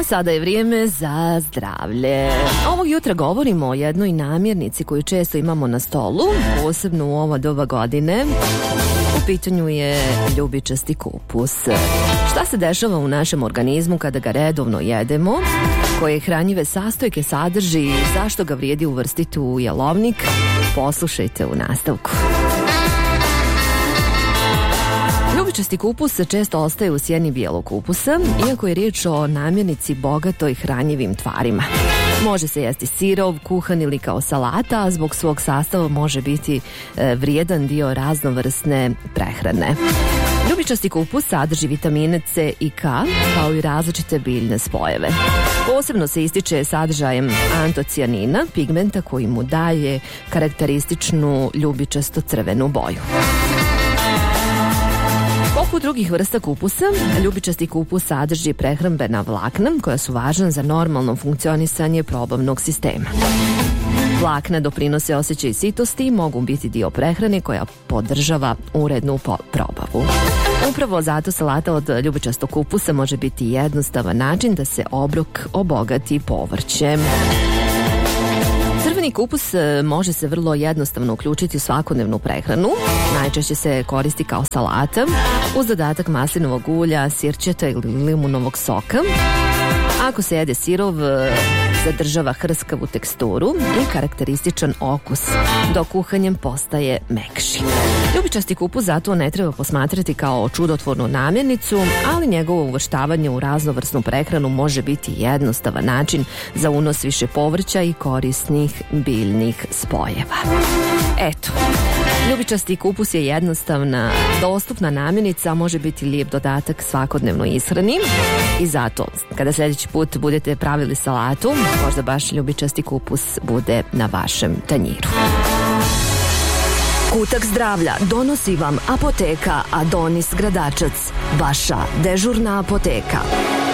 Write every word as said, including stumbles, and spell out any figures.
sada je vrijeme za zdravlje. Ovog jutra govorimo o jednoj namirnici koju često imamo na stolu, posebno u ovo doba godine. U pitanju je ljubičasti kupus. Šta se dešava u našem organizmu kada ga redovno jedemo? Koje hranjive sastojke sadrži i zašto ga vrijedi uvrstiti u jelovnik? Poslušajte u nastavku. Ljubičasti kupus često ostaje u sjeni bijelog kupusa, iako je riječ o namirnici bogatoj hranjivim tvarima. Može se jesti sirov, kuhan ili kao salata, a zbog svog sastava može biti e, vrijedan dio raznovrsne prehrane. Ljubičasti kupus sadrži vitamine C i K, kao i različite biljne spojeve. Posebno se ističe sadržajem antocijanina, pigmenta koji mu daje karakterističnu ljubičasto crvenu boju. Poput drugih vrsta kupusa, ljubičasti kupus sadrži prehrambena vlakna koja su važna za normalno funkcionisanje probavnog sistema. Vlakna doprinose osjećaj sitosti i mogu biti dio prehrane koja podržava urednu probavu. Upravo zato salata od ljubičastog kupusa može biti jednostavan način da se obrok obogati povrćem. Crveni kupus može se vrlo jednostavno uključiti u svakodnevnu prehranu. Najčešće se koristi kao salata uz dodatak maslinovog ulja, sirćeta ili limunovog soka. Ako se jede sirov, zadržava hrskavu teksturu i karakterističan okus, dok kuhanjem postaje mekši. Ljubičasti kupus zato ne treba posmatrati kao čudotvornu namirnicu, ali njegovo uvrštavanje u raznovrsnu prehranu može biti jednostavan način za unos više povrća i korisnih biljnih spojeva. Eto, ljubičasti kupus je jednostavna, dostupna namirnica, može biti lijep dodatak svakodnevnoj ishrani i zato, kada sljedeći put budete pravili salatu, možda baš ljubičasti kupus bude na vašem tanjiru. Kutak zdravlja donosi vam apoteka Adonis Gradačac, vaša dežurna apoteka.